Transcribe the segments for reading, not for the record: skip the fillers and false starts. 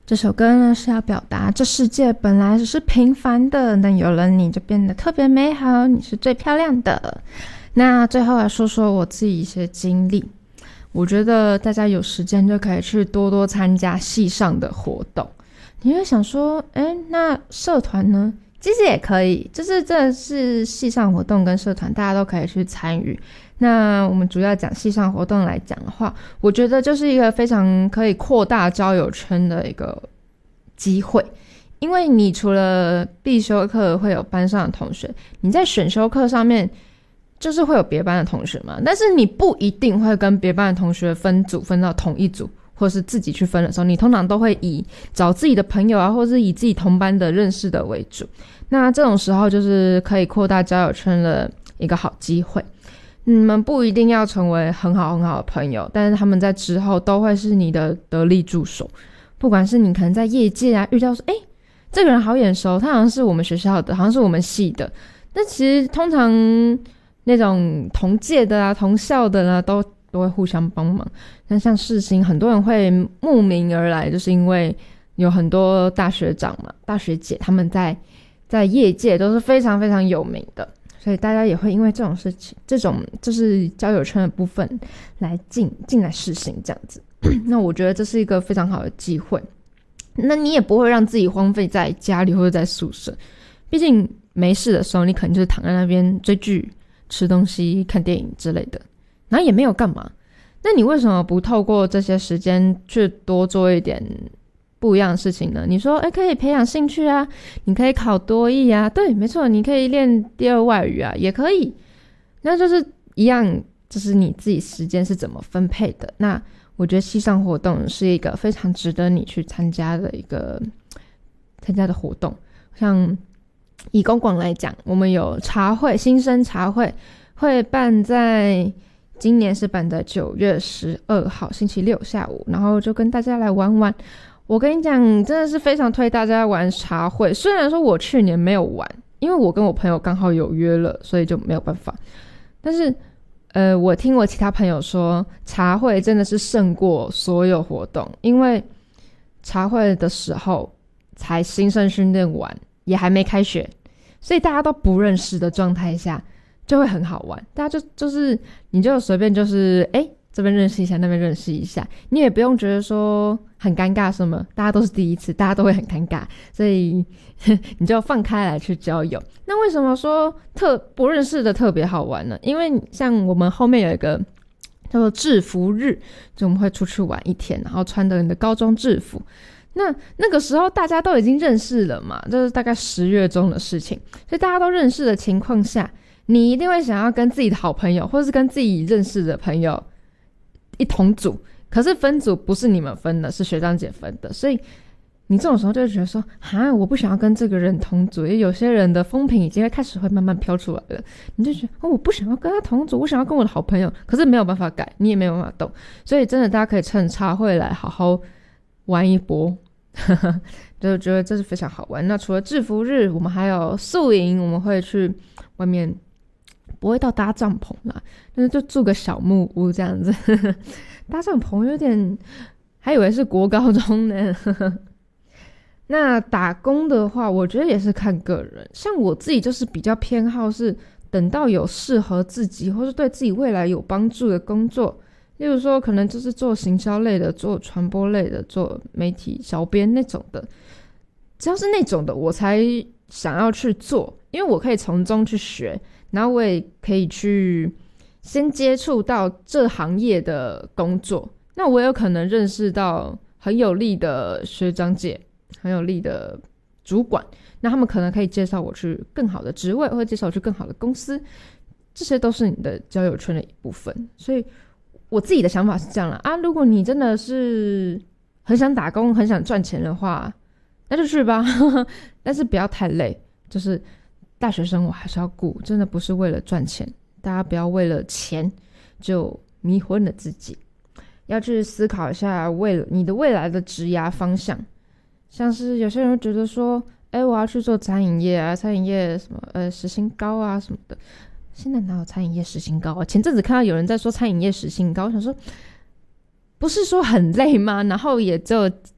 这首歌呢是要表达这世界本来只是平凡的，但有了你就变得特别美好，你是最漂亮的。那最后来说说我自己一些经历，我觉得大家有时间就可以去多多参加系上的活动。你会想说那社团呢？其实也可以，就是真的是系上活动跟社团大家都可以去参与。那我们主要讲系上活动来讲的话，我觉得就是一个非常可以扩大交友圈的一个机会。因为你除了必修课会有班上的同学，你在选修课上面就是会有别班的同学嘛，但是你不一定会跟别班的同学分组分到同一组，或是自己去分的时候，你通常都会以找自己的朋友啊，或是以自己同班的认识的为主。那这种时候就是可以扩大交友圈的一个好机会。你们不一定要成为很好很好的朋友，但是他们在之后都会是你的得力助手。不管是你可能在业界啊遇到说这个人好眼熟，他好像是我们学校的，好像是我们系的，那其实通常那种同届的啊同校的啊都会互相帮忙。那像世新很多人会慕名而来，就是因为有很多大学长嘛大学姐他们在业界都是非常非常有名的，所以大家也会因为这种事情，这种就是交友圈的部分来进来世新这样子。那我觉得这是一个非常好的机会，那你也不会让自己荒废在家里或者在宿舍，毕竟没事的时候你可能就是躺在那边追剧吃东西看电影之类的，然后也没有干嘛。那你为什么不透过这些时间去多做一点不一样的事情呢？你说可以培养兴趣啊，你可以考多益啊，对没错，你可以练第二外语啊也可以。那就是一样，就是你自己时间是怎么分配的。那我觉得系上活动是一个非常值得你去参加的活动。像以公广来讲，我们有茶会，新生茶会会办在今年是办在9月12号星期六下午，然后就跟大家来玩玩。我跟你讲，真的是非常推大家玩茶会。虽然说我去年没有玩，因为我跟我朋友刚好有约了，所以就没有办法。但是我听我其他朋友说，茶会真的是胜过所有活动，因为茶会的时候才新生训练完，也还没开学，所以大家都不认识的状态下就会很好玩。大家就是你就随便就是这边认识一下那边认识一下，你也不用觉得说很尴尬什么，大家都是第一次，大家都会很尴尬，所以你就放开来去交友。那为什么说不认识的特别好玩呢？因为像我们后面有一个叫做制服日，就我们会出去玩一天，然后穿的你的高中制服。那个时候大家都已经认识了嘛，这是大概10月中的事情，所以大家都认识的情况下，你一定会想要跟自己的好朋友或是跟自己认识的朋友一同组，可是分组不是你们分的，是学长姐分的，所以你这种时候就会觉得说我不想要跟这个人同组，因为有些人的风评已经开始会慢慢飘出来了，你就觉得我不想要跟他同组，我想要跟我的好朋友，可是没有办法改，你也没有办法动，所以真的大家可以趁茶会来好好玩一波就觉得这是非常好玩。那除了制服日，我们还有宿营，我们会去外面，不会到搭帐篷啦，但是就住个小木屋这样子搭帐篷有点还以为是国高中呢那打工的话我觉得也是看个人，像我自己就是比较偏好是等到有适合自己或是对自己未来有帮助的工作，例如说可能就是做行销类的，做传播类的，做媒体小编那种的，只要是那种的我才想要去做，因为我可以从中去学，然后我也可以去先接触到这行业的工作，那我有可能认识到很有力的学长姐，很有力的主管，那他们可能可以介绍我去更好的职位，或者介绍我去更好的公司，这些都是你的交友圈的一部分。所以我自己的想法是这样啦如果你真的是很想打工很想赚钱的话，那就去吧但是不要太累，就是大学生活还是要顾，真的不是为了赚钱，大家不要为了钱就迷昏了自己，要去思考一下你的未来的职涯方向。像是有些人觉得说我要去做餐饮业啊，餐饮业什么时薪高啊什么的，现在哪有餐饮业时薪高啊？前阵子看到有人在说餐饮业时薪高，我想说不是说很累吗？然后也只有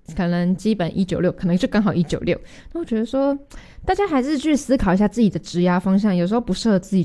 可能基本196，可能就刚好196。那我觉得说大家还是去思考一下自己的职涯方向，有时候不适合自己